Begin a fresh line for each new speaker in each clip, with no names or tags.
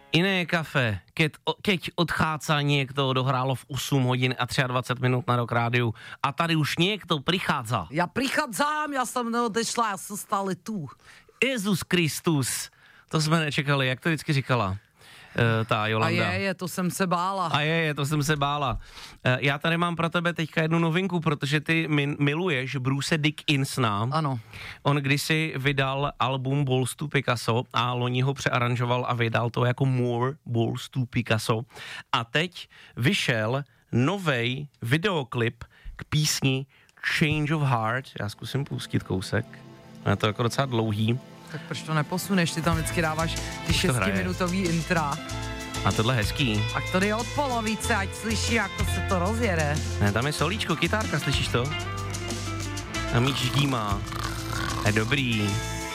Iné kafe, keď odchádza niekto, dohrálo v 8 hodin a 23 minut na Rock Rádiu a tady už niekto prichádza.
Já prichádzám, já jsem neodešla, já jsem stále tu.
Jezus Kristus, to jsme nečekali, jak to vždycky říkala ta Jolanda.
A to jsem se bála.
To jsem se bála. Já tady mám pro tebe teďka jednu novinku, protože ty miluješ Bruce Dickinsona.
Ano.
On kdysi vydal album Balls to Picasso a loni ho přearanžoval a vydal to jako More Balls to Picasso. A teď vyšel novej videoklip k písni Change of Heart. Já zkusím pustit kousek. Je to jako docela dlouhý.
Tak proč to neposuneš? Ty tam vždycky dáváš ty 6minutový intra.
A tohle hezký.
A to je od polovice, ať slyší, jako se to rozjede.
Ne, tam je solíčko, kytárka, slyšíš to? A míč ždímá. Je dobrý.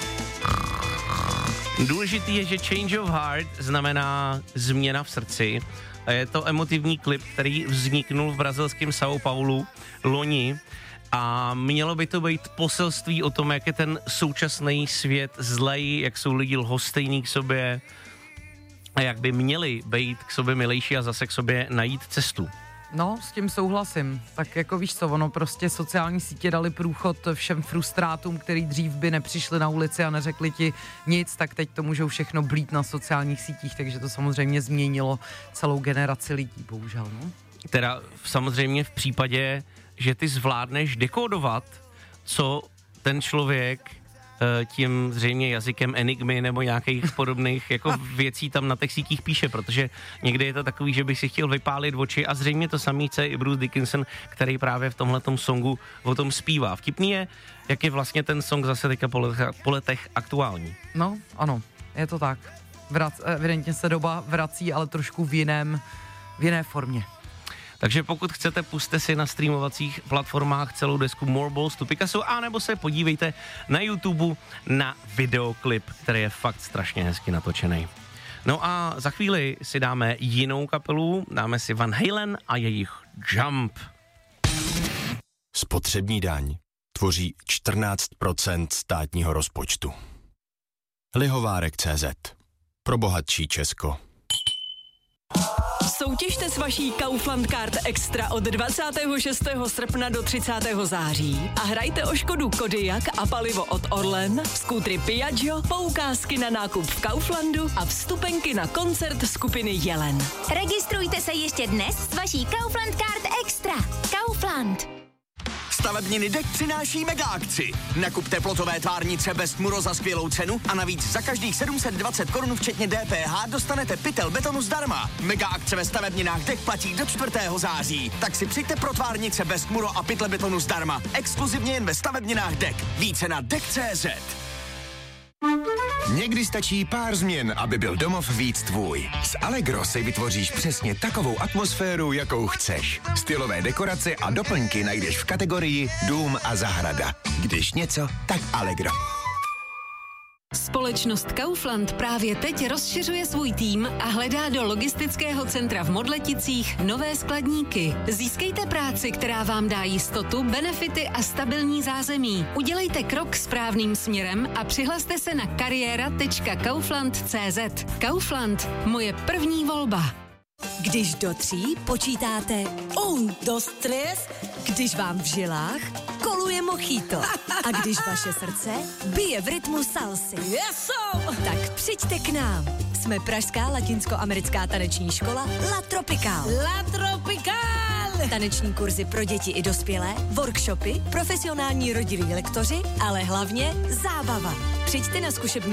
Důležitý je, že Change of Heart znamená změna v srdci. A je to emotivní klip, který vzniknul v brazilském São Paulu loni. A mělo by to být poselství o tom, jak je ten současný svět zlej, jak jsou lidi lhostejní k sobě a jak by měli být k sobě milejší a zase k sobě najít cestu.
No, s tím souhlasím. Tak jako víš co, ono prostě sociální sítě dali průchod všem frustrátům, který dřív by nepřišli na ulici a neřekli ti nic, tak teď to můžou všechno blít na sociálních sítích, takže to samozřejmě změnilo celou generaci lidí, bohužel, no.
Teda samozřejmě v případě, že ty zvládneš dekódovat, co ten člověk tím zřejmě jazykem enigmy nebo nějakých podobných jako věcí tam na těch sítích píše, protože někdy je to takový, že bych si chtěl vypálit oči a zřejmě to samý chce i Bruce Dickinson, který právě v tomhletom songu o tom zpívá. Vtipný je, jak je vlastně ten song zase teďka po letech aktuální.
No, ano, je to tak. Evidentně se doba vrací, ale trošku v jiné formě.
Takže pokud chcete, pusťte si na streamovacích platformách celou desku More Balls to Picasso, anebo se podívejte na YouTube na videoklip, který je fakt strašně hezky natočený. No a za chvíli si dáme jinou kapelu, dáme si Van Halen a jejich Jump.
Spotřební daň tvoří 14% státního rozpočtu. Lihovárek.cz. Pro bohatší Česko.
Soutěžte s vaší Kaufland Card Extra od 26. srpna do 30. září a hrajte o Škodu Kodiaq a palivo od Orlen, skútry Piaggio, poukázky na nákup v Kauflandu a vstupenky na koncert skupiny Jelen.
Registrujte se ještě dnes s vaší Kaufland Card Extra. Kaufland.
Stavebniny DEC přináší mega akci. Nakup teplotové tvárnice Best Muro za skvělou cenu a navíc za každých 720 korun včetně DPH dostanete pytel betonu zdarma. Mega akce ve stavebninách DEC platí do 4. září. Tak si přijďte pro tvárnice Best Muro a pytle betonu zdarma. Exkluzivně jen ve stavebninách DEC. Více na DEC.cz.
Někdy stačí pár změn, aby byl domov víc tvůj. S Allegro si vytvoříš přesně takovou atmosféru, jakou chceš. Stylové dekorace a doplňky najdeš v kategorii Dům a zahrada. Když něco, tak Allegro.
Společnost Kaufland právě teď rozšiřuje svůj tým a hledá do logistického centra v Modleticích nové skladníky. Získejte práci, která vám dá jistotu, benefity a stabilní zázemí. Udělejte krok správným směrem a přihlaste se na kariéra.kaufland.cz. Kaufland, moje první volba.
Když do 3 počítáte 1, 2, 3, když vám v žilách koluje mojito a když vaše srdce bije v rytmu salsy. Tak přijďte k nám. Jsme pražská latinskoamerická taneční škola La Tropical. La Tropical! Taneční kurzy pro děti i dospělé, workshopy, profesionální rodilí lektoři, ale hlavně zábava. Přijďte na zkušební